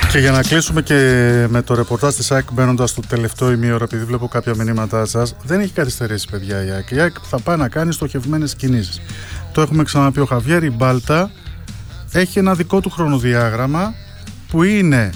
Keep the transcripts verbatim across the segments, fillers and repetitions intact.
Και για να κλείσουμε και με το ρεπορτάζ της ΑΕΚ, μπαίνοντας στο τελευταίο ημίωρο, επειδή βλέπω κάποια μηνύματά σας, δεν έχει καθυστερήσει, παιδιά, η ΑΕΚ. Η ΑΕΚ θα πάει να κάνει στοχευμένες κινήσεις. Το έχουμε ξαναπεί ο Χαβιέρ, η Μπάλτα έχει ένα δικό του χρονοδιάγραμμα που είναι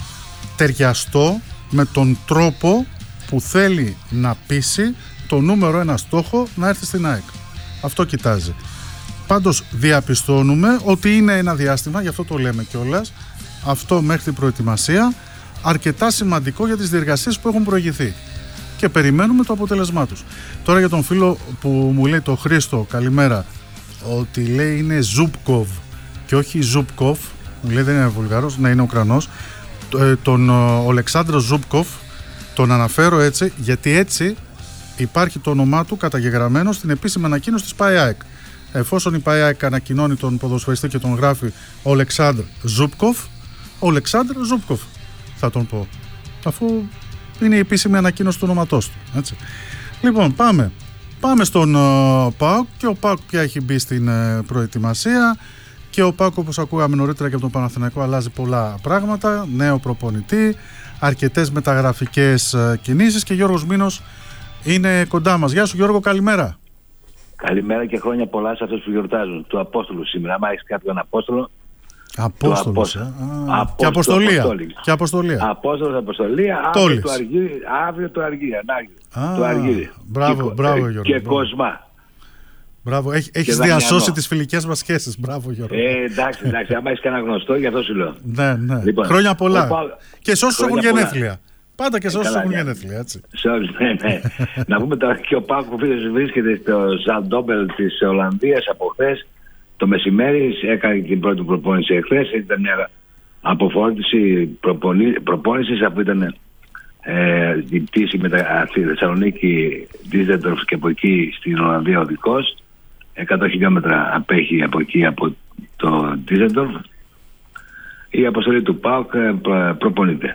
ταιριαστό με τον τρόπο που θέλει να πείσει το νούμερο ένα στόχο να έρθει στην ΑΕΚ. Αυτό κοιτάζει. Πάντως διαπιστώνουμε ότι είναι ένα διάστημα, γι' αυτό το λέμε κιόλας, αυτό μέχρι την προετοιμασία, αρκετά σημαντικό για τις διεργασίες που έχουν προηγηθεί. Και περιμένουμε το αποτέλεσμά τους. Τώρα για τον φίλο που μου λέει, το Χρήστο, καλημέρα, ότι λέει είναι Ζούπκοβ και όχι Ζούπκοφ, μου λέει δεν είναι Βουλγαρός, να είναι Ουκρανός, τον Ολεξάνδρο Ζούπκοφ τον αναφέρω έτσι γιατί έτσι υπάρχει το όνομά του καταγεγραμμένο στην επίσημη ανακοίνωση της ΠΑΕΑΕΚ. Εφόσον η ΠΑΕΑΕΚ ανακοινώνει τον ποδοσφαιριστή και τον γράφει Ολεξάνδρ Ζούπκοφ, Ολεξάνδρ Ζούπκοφ θα τον πω, αφού είναι η επίσημη ανακοίνωση του ονόματός του, έτσι. Λοιπόν, πάμε πάμε στον uh, ΠΑΟΚ, και ο ΠΑΟΚ πια έχει μπει στην uh, προετοιμασία, και ο ΠΑΟΚ, όπως ακούγαμε νωρίτερα και από τον Παναθηναϊκό, αλλάζει πολλά πράγματα, νέο προπονητή, αρκετές μεταγραφικές uh, κινήσεις, και Γιώργος Μήνος είναι κοντά μας. Γεια σου Γιώργο, καλημέρα. Καλημέρα και χρόνια πολλά σε αυτούς που γιορτάζουν. Του Απόστολου σήμερα. Αν έχεις κάποιον Απόστολο. Απόστολος, ε? Α, και Αποστολία. Και Αποστολία. Απόστολος, Αποστολία. Αύριο το Αργύρι. Αύριο το Αργύρι. Το Αργύρι. Μπράβο, και, μπράβο Γιώργο. Και μπράβο. Κοσμά. Μπράβο, Έχ, έχεις διασώσει τις φιλικές μας σχέσεις. Μπράβο Γιώργο. Ε, εντάξει, εντάξει. Άμα έχεις κανένα γνωστό, γι' αυτό σου λέω. Ναι, ναι. Λοιπόν, χρόνια πολλά. Οπα... Και σε όσους έχουν γενέθλια. Πάντα και σε όσους έχουν γενέθλια, έτσι. Ναι, ναι. Να πούμε τώρα και ο Πάκο βρίσκεται στο Ζαντόμπελ της Ολλανδίας από χθες το μεσημέρι. Έκανε την πρώτη προπόνηση εχθές. Ήταν μια αποφόρτιση προπόνησης, αφού ήταν ε, την πτήση με τα Θεσσαλονίκη, Ντίζελντορφ και από εκεί στην Ολλανδία ο δικός. εκατό χιλιόμετρα απέχει από εκεί από το Ντίζελντορφ. Η αποστολή του ΠΑΟΚ προπονείται.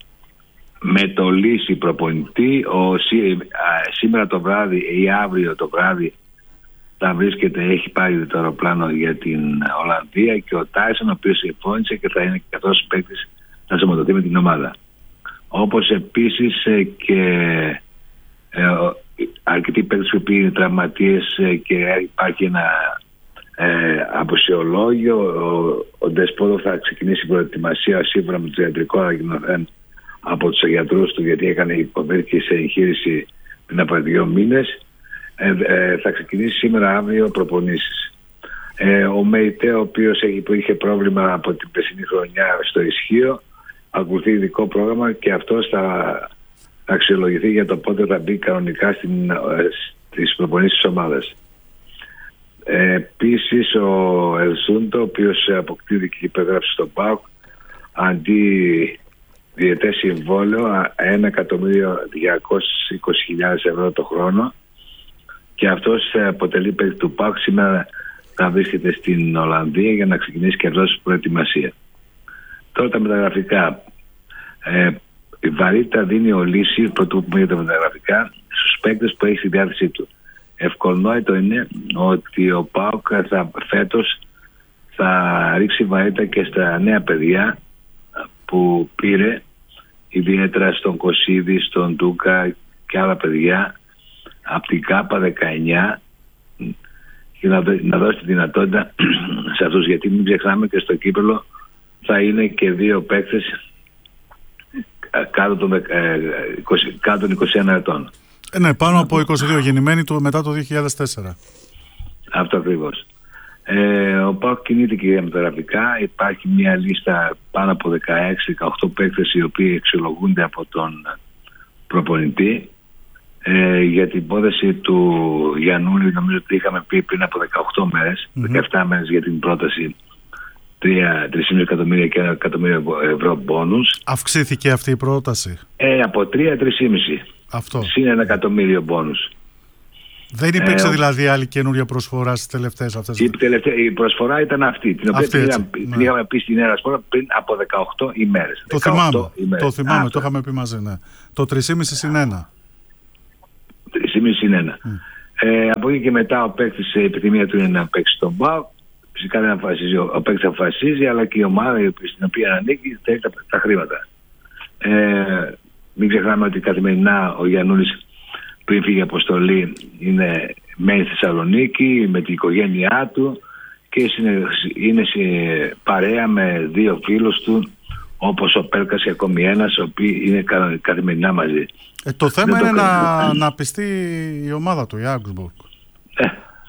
Με το λύση προπονητή, ο, σή, α, σήμερα το βράδυ ή αύριο το βράδυ θα βρίσκεται, έχει πάρει το αεροπλάνο για την Ολλανδία, και ο Τάισον, ο οποίος συμφώνησε και θα είναι και αυτός παίκτης, θα σωματωθεί με την ομάδα. Όπως επίσης και ε, αρκετοί παίκτες που είναι τραυματίες, και υπάρχει ένα ε, αποσιολόγιο. Ο, ο Ντεσπότο θα ξεκινήσει προετοιμασία σύμφωνα με το ιατρικό ανακοινωθέν από τους γιατρούς του, γιατί έκανε υποδέχτη σε εγχείρηση πριν από δύο μήνες. Ε, ε, θα ξεκινήσει σήμερα αύριο προπονήσεις. Ε, ο Μεϊτέ, ο οποίος έχει, που είχε πρόβλημα από την περσινή χρονιά στο ισχύο, ακολουθεί ειδικό πρόγραμμα, και αυτός θα αξιολογηθεί για το πότε θα μπει κανονικά στην, στις προπονήσεις της ομάδας. Ε, επίσης ο Ελσούντο, ο οποίος αποκτήθηκε και υπέγραψε στον ΠΑΟΚ αντί διετές συμβόλαιο ένα εκατομμύριο διακόσιες είκοσι χιλιάδες ευρώ το χρόνο, και αυτός αποτελεί παίκτη του ΠΑΟΚ. Σήμερα θα βρίσκεται στην Ολλανδία για να ξεκινήσει και αυτός προετοιμασία. Τώρα τα μεταγραφικά. Ε, η βαρύτητα δίνει ο λύση, πρωτού πούμε για τα μεταγραφικά, στους παίκτες που έχει στη διάθεσή του. Ευκολνόητο είναι ότι ο ΠΑΟΚ θα, φέτος θα ρίξει βαρύτητα και στα νέα παιδιά που πήρε, ιδιαίτερα στον Κωσίδη, στον Ντούκα και άλλα παιδιά από την ΚΑΠΑ δεκαεννιά, και να, να δώσει τη δυνατότητα σε αυτούς, γιατί μην ξεχνάμε και στο κύπελλο θα είναι και δύο παίκτες κάτω των, ε, είκοσι, κάτω των είκοσι ένα ετών. Ε, ναι, πάνω από είκοσι δύο, γεννημένοι του μετά το δύο χιλιάδες τέσσερα. Αυτό ακριβώς. Ε, ο ΠΑΟΚ κινείται και για μεταγραφικά. Υπάρχει μια λίστα πάνω από δεκαέξι δεκαοκτώ παίκτες οι οποίοι αξιολογούνται από τον προπονητή. Ε, για την υπόθεση του Γιαννούλη, νομίζω ότι είχαμε πει πριν από δεκαοκτώ μέρες, mm-hmm. δεκαεπτά μέρες για την πρόταση τρία κόμμα πέντε εκατομμύρια και ένα εκατομμύριο ευρώ μπόνους. Αυξήθηκε αυτή η πρόταση. Ε, από τρία τρία κόμμα πέντε. Αυτό. Συν ένα εκατομμύριο μπόνους. Δεν υπήρξε ε, δηλαδή άλλη καινούρια προσφορά στις τελευταίες αυτές? Η, τελευταία, η προσφορά ήταν αυτή, την οποία αυτή, την, την ναι. είχαμε πει στην Έρα Σπόρα πριν από δεκαοκτώ ημέρες. Το θυμάμαι, ημέρες. το, θυμάμαι Α, το είχαμε πει μαζί, ναι. Το τρία κόμμα πέντε συν ένα. τρία κόμμα πέντε συν ένα. Mm. Ε, από εκεί και μετά ο παίκτης, η επιθυμία του είναι να παίξει στον ΠΑΟΚ. Φυσικά δεν αποφασίζει, ο παίκτης αποφασίζει, αλλά και η ομάδα στην οποία ανήκει θέλει τα, τα χρήματα. Ε, μην ξεχνάμε ότι καθημερινά ο Γιαννούλης πριν φύγει αποστολή είναι, μένει στη Θεσσαλονίκη με την οικογένειά του και είναι, είναι παρέα με δύο φίλους του, όπως ο Πέλκας και ακόμη ένας, ο οποίοι είναι καθημερινά μαζί. Ε, το θέμα δεν είναι το να, να πιστεί η ομάδα του, η Augsburg. Ε,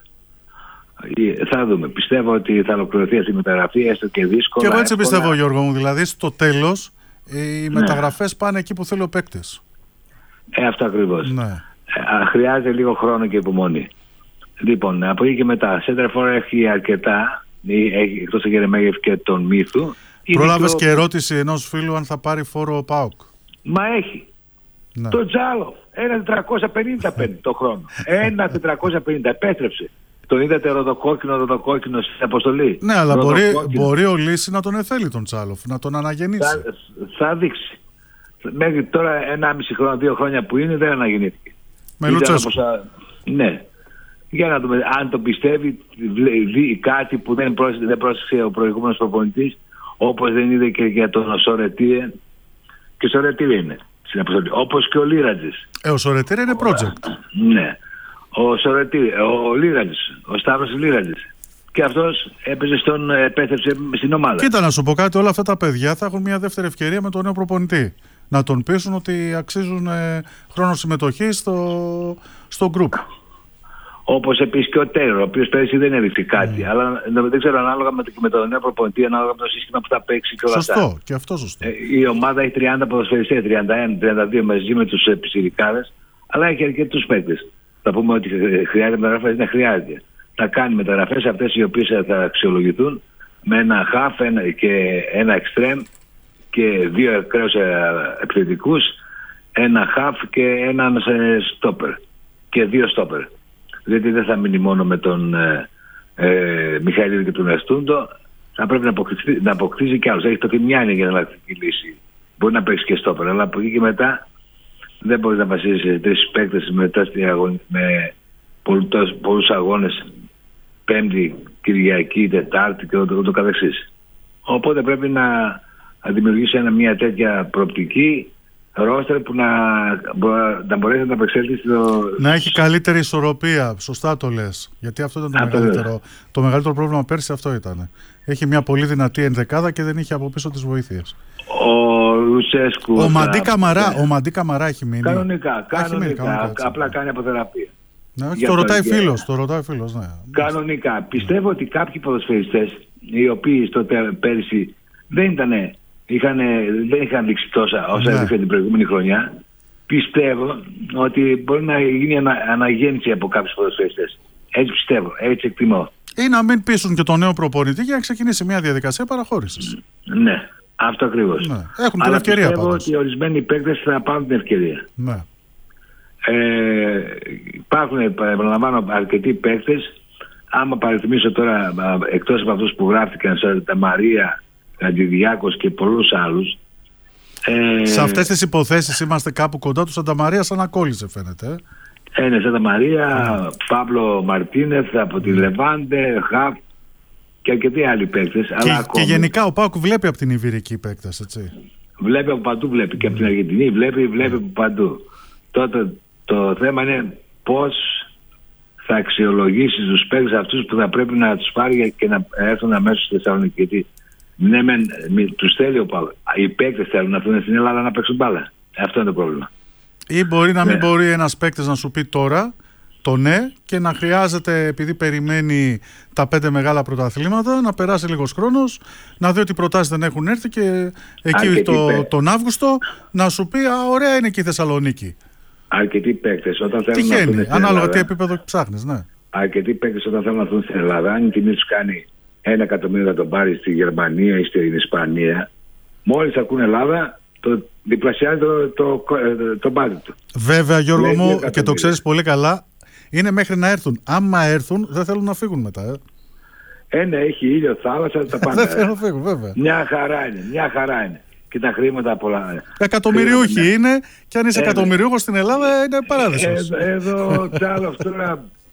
θα δούμε. Πιστεύω ότι θα ολοκληρωθεί αυτή η μεταγραφή, έστω και δύσκολα. Και εγώ έτσι εύκολα. πιστεύω, Γιώργο μου. Δηλαδή, στο τέλος, οι ναι. μεταγραφές πάνε εκεί που θέλει ο παίκτης. Ε, αυτό ακριβώς. Ναι. Ε, χρειάζεται λίγο χρόνο και υπομονή. Λοιπόν, από εκεί και μετά, Σέντερφορ έχει αρκετά. Έχει, εκτός από Γερεμέγεφ και τον Μύθου. Πρόλαβες και ερώτηση ενός φίλου αν θα πάρει φόρο ο ΠΑΟΚ. Μα έχει. Ναι. Το Τζάλο. Ένα τετρακόσια πενήντα παίρνει το χρόνο. Ένα τετρακόσια πενήντα επέστρεψε. Τον είδατε ροδοκόκκινο, ροδοκόκκινο στην αποστολή. Ναι, αλλά μπορεί, μπορεί ο Λύση να τον εθέλει τον Τσάλοφ, να τον αναγεννήσει. Θα, θα δείξει. Μέχρι τώρα ενάμιση χρόνο, δύο χρόνια που είναι δεν αναγεννήθηκε. Με Λουτσέσκου. Ναι. Για να δούμε αν το πιστεύει, δει κάτι που δεν πρόσεξε, δεν πρόσεξε ο προηγούμενος προπονητής, όπως δεν είδε και για τον Σορετίε. Και Σορετίε είναι στην αποστολή. Όπως και ο Λίρατζης. Ε, ο Σορετίε είναι project. Ναι. Ο Σορετή, ο Λίρατζης, ο Σταύρος Λίρατζης. Και αυτός έπαιζε στον, επέστρεψε στην ομάδα. Κοίτα, να σου πω κάτι, όλα αυτά τα παιδιά θα έχουν μια δεύτερη ευκαιρία με τον νέο προπονητή. Να τον πείσουν ότι αξίζουν ε, χρόνο συμμετοχή στο, στο group. Όπως επίσης και ο Τέιρορ, ο οποίος πέρυσι δεν έδειξε κάτι. Mm. Αλλά δεν ξέρω, ανάλογα με, με τον νέο προπονητή, ανάλογα με το σύστημα που θα παίξει και όλα αυτά. Σωστό, και αυτό σωστό. Ε, η ομάδα έχει τριάντα ποδοσφαιριστές, τριάντα ένα τριάντα δύο μαζί με τους πιτσιρικάδες, αλλά έχει αρκετούς παίκτες. Θα πούμε ότι χρειάζεται μεταγραφές, δεν χρειάζεται. Θα κάνει μεταγραφές αυτές οι οποίες θα αξιολογηθούν με ένα half ένα, και ένα extreme και δύο ακραίους επιθετικούς, ένα half και έναν stopper και δύο stopper. Δηλαδή δεν θα μείνει μόνο με τον ε, ε, Μιχαηλίδη και τον Εστούντο, θα πρέπει να αποκτήσει, να αποκτήσει κι άλλους. Έχει το μια είναι για εναλλακτική λύση. Μπορεί να παίξει και stopper, αλλά από εκεί και μετά δεν μπορεί να βασίσει τρεις παίκτες μετά στη αγωνία, με πολλούς αγώνες, Πέμπτη, Κυριακή, Τετάρτη και ούτω, ούτω καθεξής. Οπότε πρέπει να δημιουργήσει ένα, μια τέτοια προοπτική ρόστερ που να, να μπορέσει να απεξέλθει στο... Να έχει καλύτερη ισορροπία, σωστά το λες. Γιατί αυτό ήταν το, αυτό μεγαλύτερο, λες. το μεγαλύτερο πρόβλημα πέρσι, αυτό ήταν. Έχει μια πολύ δυνατή ενδεκάδα και δεν είχε από πίσω τις βοήθειες. Ο Λουτσέσκου... Ο Μαντί Καμαρά, ο Μαντί Καμαρά έχει μείνει. Κανονικά, κανονικά, μείνει, κανονικά απλά κάνει αποθεραπεία. Ναι, όχι, το, ρωτάει φίλος, το ρωτάει φίλος, ναι. Κανονικά. Πιστεύω ότι κάποιοι ποδοσφαιριστές, οι οποίοι στο πέρυσι δεν ήτανε, είχαν, δεν είχαν δείξει τόσα όσα έδειξαν την προηγούμενη χρονιά, πιστεύω ότι μπορεί να γίνει ανα, αναγέννηση από κάποιους ποδοσφαιριστές. Έτσι πιστεύω, έτσι εκτιμώ. Ή να μην πείσουν και τον νέο προπονητή για να ξεκινήσει μια διαδικασία παραχώρησης. Ναι, αυτό ακριβώς. Ναι. Έχουν την Αλλά ευκαιρία πιστεύω πάντως. ότι ορισμένοι παίκτες θα πάρουν την ευκαιρία. Ναι. Ε, υπάρχουν, επαναλαμβάνω, αρκετοί παίκτες. Άμα παριθμίσω τώρα, εκτός από αυτούς που γράφτηκαν, σαν τα Μαρία, Αντιδιάκος και πολλούς άλλους. Ε, σε αυτές τις υποθέσεις είμαστε κάπου κοντά του Σαντα Μαρία, σαν να κόλλησε φαίνεται. Ε, ναι, Σαντα Μαρία, mm. Παύλο Μαρτίνεθ από τη Λεβάντε, Χαφ και αρκετοί άλλοι παίκτες. Και, αλλά και ακόμη, γενικά ο ΠΑΟΚ βλέπει από την Ιβηρική παίκτες, έτσι. Βλέπει από παντού, βλέπει και από την Αργεντινή, βλέπει, βλέπει από παντού. Τότε το θέμα είναι πώς θα αξιολογήσει τους παίκτες αυτούς που θα πρέπει να τους πάρει και να έρθουν αμέσως στη Θεσσαλονίκη. Γιατί ναι, μεν, τους θέλει ο ΠΑΟΚ. Οι παίκτες θέλουν να έρθουν στην Ελλάδα να παίξουν μπάλα. Αυτό είναι το πρόβλημα. Ή μπορεί να μην ναι. μπορεί ένας παίκτης να σου πει τώρα το ναι και να χρειάζεται, επειδή περιμένει τα πέντε μεγάλα πρωταθλήματα, να περάσει λίγος χρόνος, να δει ότι οι προτάσεις δεν έχουν έρθει και εκεί το, τον Αύγουστο να σου πει α, ωραία είναι και η Θεσσαλονίκη. Αρκετοί παίκτες όταν θέλουν να έρθουν στην ανάλογα Ελλάδα, τι επίπεδο ψάχνεις, ναι. Αρκετοί παίκτες όταν θέλουν να έρθουν στην Ελλάδα, αν η τιμή τους κάνει ένα εκατομμύριο να τον πάρει στη Γερμανία ή στην Ισπανία, μόλις ακούν Ελλάδα, το διπλασιάζει το, το, το, το μπάτι του. Βέβαια, Γιώργο μου, και το ξέρεις πολύ καλά, είναι μέχρι να έρθουν. Άμα έρθουν, δεν θέλουν να φύγουν μετά. Ε. Ένα έχει ήλιο, θάλασσα, τα πάντα. Δεν θέλουν να φύγουν, βέβαια. Μια χαρά είναι, μια χαρά είναι. Και τα χρήματα πολλά. Εκατομμυριούχοι χρήματα. είναι, και αν είσαι εκατομμυριούχος στην Ελλάδα είναι παράδεισος. Εδώ, εδώ Τσάλοφ τώρα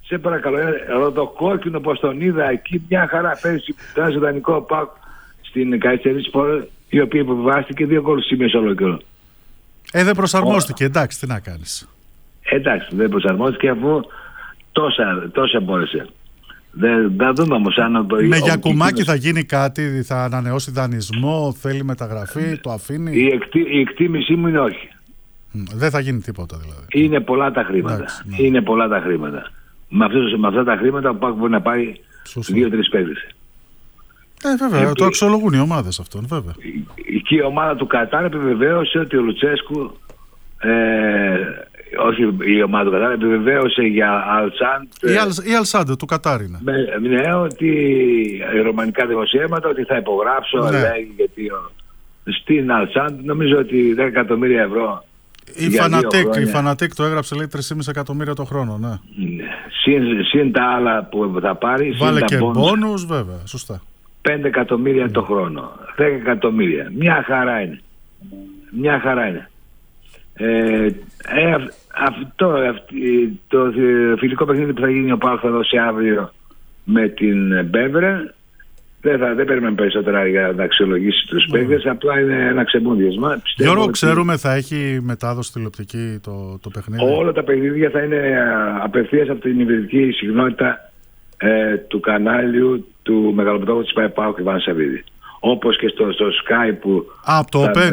σε παρακαλώ, ροδοκόκκινο πως τον είδα εκεί, μια χαρά πέρυσι που ήταν δανεικό ΠΑΟΚ στην Καϊσερή Σπορ, η οποία υποβιβάστηκε δύο γκολ σήμερα όλο καιρό. Ε, δεν προσαρμόστηκε, εντάξει, τι να κάνεις. Εντάξει, δεν προσαρμόστηκε αφού τόσα, τόσα μπόρεσε. Δεν θα δούμε όμως αν... Με Γιακουμάκη θα γίνει κάτι, θα ανανεώσει δανεισμό, θέλει μεταγραφή, το αφήνει. Η, εκτί, η εκτίμησή μου είναι όχι. Δεν θα γίνει τίποτα δηλαδή. Είναι πολλά τα χρήματα. Εντάξει, ναι. Είναι πολλά τα χρήματα. Με, αυτούς, με αυτά τα χρήματα ο ΠΑΟΚ μπορεί να πάει δύο-τρεις παίκτες. Ε, βέβαια, ε, το αξιολογούν οι ομάδες αυτόν, βέβαια. Και η ομάδα του Κατάρ επιβεβαίωσε ότι ο Λουτσέσκου, ε, όχι η ομάδα του Κατάρ, επιβεβαίωσε για Αλσάντ. Η, Αλ, η Αλσάντ του Κατάρ είναι. Ναι, ότι οι ρωμανικά δημοσιεύματα ότι θα υπογράψω, ναι. Λέει, γιατί ο, στην Αλσάντ νομίζω ότι δέκα εκατομμύρια ευρώ. Η Φανατέκ, η Φανατέκ το έγραψε, λέει τρία κόμμα πέντε εκατομμύρια το χρόνο, ναι. Συν, συν τα άλλα που θα πάρει. Βάλε και μπόνους, βέβαια, σωστά. πέντε εκατομμύρια mm. το χρόνο, δέκα εκατομμύρια. Μια χαρά είναι. Μια χαρά είναι. Ε, ε, αυτό, αυτή, το φιλικό παιχνίδι που θα γίνει ο ΠΑΟΚ θα δώσει αύριο με την Μπέβρε. Δεν, θα, δεν περιμένουμε περισσότερα για να αξιολογήσει τους mm. παίκτες, απλά είναι ένα ξεμούδιασμα. Γιώργο, ότι... ξέρουμε θα έχει μετάδοση τηλεοπτική το, το παιχνίδι. Όλα τα παιχνίδια θα είναι απευθείας από την υβριδική συχνότητα ε, του κανάλιου του μεγαλοπιτώχου της ΠΑΟΚ και Ιβάν Σαββίδη. Όπως και στο, στο Sky που... Α, από το Open.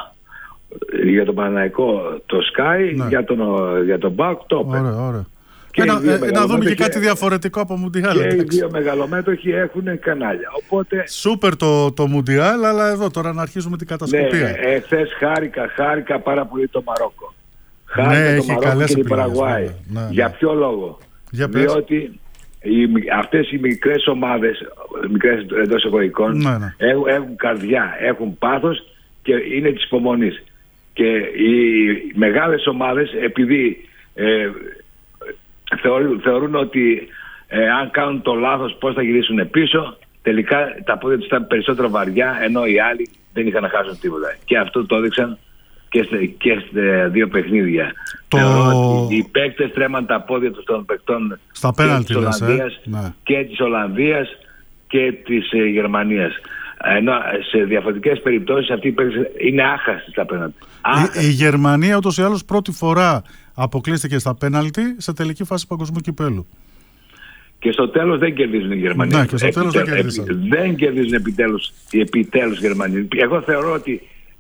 Για τον Παναθηναϊκό το Sky, ναι. για τον, για τον ΠΑΟΚ το Open. Ωραία, ωραία. Ε, να, ε, να δούμε και κάτι διαφορετικό από Μουντιάλ. Και οι δύο μεγαλομέτωχοι έχουν κανάλια. Οπότε... Σούπερ το, το Μουντιάλ, αλλά εδώ τώρα να αρχίζουμε την κατασκοπία. Ναι, εχθές χάρηκα, χάρηκα πάρα πολύ το Μαρόκο. Χάρηκα ναι, το Μαρόκο και την Παραγουάη. Ναι, ναι. Για ποιο λόγο? Για Διότι οι, αυτές οι μικρές ομάδες, μικρές εντός εισαγωγικών, ναι, ναι. έχουν, έχουν καρδιά, έχουν πάθος και είναι της υπομονής. Και οι μεγάλες ομάδες, επειδή ε, θεωρούν, θεωρούν ότι ε, αν κάνουν το λάθος πώς θα γυρίσουν πίσω, τελικά τα πόδια τους ήταν περισσότερο βαριά, ενώ οι άλλοι δεν είχαν να χάσουν τίποτα. Και αυτό το έδειξαν και σε, και σε δύο παιχνίδια. Το... Θεωρώ ότι οι παίκτες τρέμαν τα πόδια τους των παικτών στα πέναλτι, της Ολλανδίας, ε? ναι. και της Ολλανδίας και της ε, Γερμανίας. Ενώ σε διαφορετικές περιπτώσεις αυτοί οι παίκτες είναι άχαστοι στα πέναλτι. Η, η Γερμανία ούτως ή άλλως πρώτη φορά αποκλείστηκε στα πέναλτι σε τελική φάση παγκοσμίου κυπέλου. Και στο τέλος δεν κερδίζουν οι Γερμανοί. Ναι, και στο τέλος δεν κερδίζουν. Επι, δεν κερδίζουν επιτέλους οι επιτέλους Γερμανοί. Εγώ θεωρώ ότι...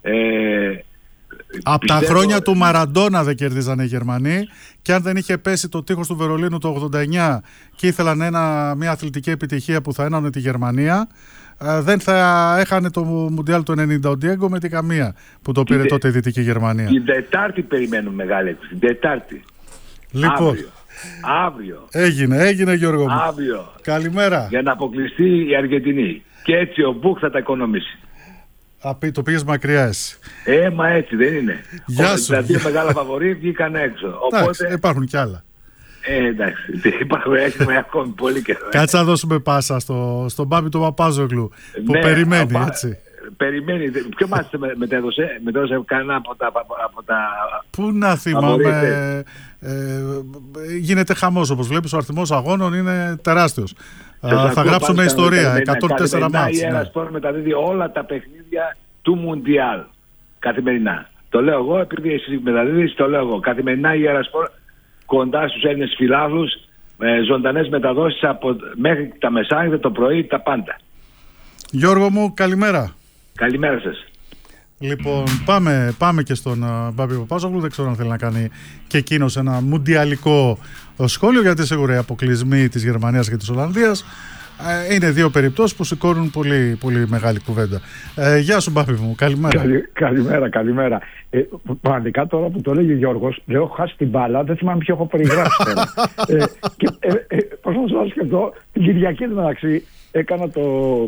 Ε, από πιστεύω... τα χρόνια του Μαραντόνα δεν κερδίζανε οι Γερμανοί, και αν δεν είχε πέσει το τείχος του Βερολίνου το ογδόντα εννιά και ήθελαν ένα, μια αθλητική επιτυχία που θα ένωνε τη Γερμανία, δεν θα έχανε το Μουντιάλ του ενενήντα ο Ντιέγκο με τη καμία που το πήρε τότε η Δυτική Γερμανία. Την Τετάρτη περιμένουμε μεγάλη έκπληξη. Την Τετάρτη. Λοιπόν, αύριο. αύριο. Έγινε, έγινε Γιώργο μου. Αύριο. Καλημέρα. Για να αποκλειστεί η Αργεντινή. Και έτσι ο Μπουκ θα τα οικονομήσει. Α, το πήγες μακριά εσύ. Ε, μα έτσι δεν είναι. Γεια σου. Τα δύο μεγάλα φαβορί βγήκαν έξω. Οπότε... Εντάξει, υπάρχουν κι άλλα. Ε, εντάξει, υπάρχουν έχουμε ακόμη πολύ καιρό. Κάτσε να δώσουμε πάσα στο, στον Μπάμπη του Παπάζογλου που ναι, περιμένει, απα... έτσι. Περιμένει. Ποιο μάτι μετέδωσε, μετέδωσε κανένα από τα... Από τα... Πού να θυμάμαι. Ε, γίνεται χαμός, όπως βλέπεις, ο αριθμός αγώνων είναι τεράστιος. Α, θα γράψουμε ιστορία, εκατόν τέσσερα μάτς. Η Ερασπόρ μεταδίδει όλα τα παιχνίδια του Μουντιάλ καθημερινά. Το λέω εγώ, επειδή εσύ μεταδίδεις, το λέω εγώ. Καθημερινά η Ερασπόρ κοντά στους Έλληνες φιλάθλους, ε, ζωντανές μεταδόσεις από, μέχρι τα μεσάνυχτα, το πρωί, τα πάντα. Γιώργο μου, καλημέρα. Καλημέρα σας. Λοιπόν, πάμε, πάμε και στον uh, Μπάμπη Παπάζογλου. Δεν ξέρω αν θέλει να κάνει και εκείνος ένα μουντιαλικό σχόλιο, γιατί σίγουρα οι αποκλεισμοί της Γερμανίας και της Ολλανδίας ε, είναι δύο περιπτώσεις που σηκώνουν πολύ, πολύ μεγάλη κουβέντα. Ε, γεια σου Μπάμπη μου, καλημέρα. Καλη, καλημέρα, καλημέρα. Ε, πραγματικά τώρα που το λέγει ο Γιώργος, λέω έχω χάσει την μπάλα, δεν θυμάμαι ποιο έχω περιγράψει. ε, και, ε, ε, πώς να σας σκεφτώ, την Κυριακή μεταξύ έκανα το...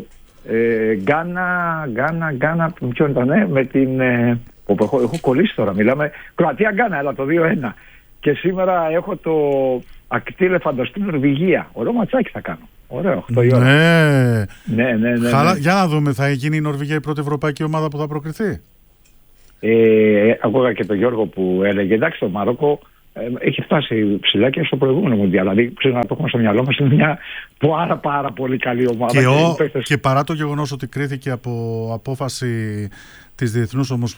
Ε, Γκάνα, Γκάνα, Γκάνα, ποιο ήταν, ε, με την... Ε, όπου έχω, έχω κολλήσει τώρα, μιλάμε. Κροατία Γκάνα, αλλά το δύο ένα. Και σήμερα έχω το ακτή Λεφαντοστή Νορβηγία. Ωραίο ματσάκι θα κάνω. Ωραίο, οκτώ η ώρα. Ναι. Ναι, ναι, ναι, Χαλα... ναι. Για να δούμε, θα γίνει η Νορβηγία η πρώτη ευρωπαϊκή ομάδα που θα προκριθεί. Ε, ακούγα και τον Γιώργο που έλεγε, εντάξει, το Μαρόκο έχει φτάσει ψηλά και στο προηγούμενο Μουντιάλ. Δηλαδή, ξέρω να το έχουμε στο μυαλό μας, είναι μια πάρα, πάρα πολύ καλή ομάδα. Και, ο, και παρά το γεγονός ότι κρίθηκε από απόφαση της Διεθνούς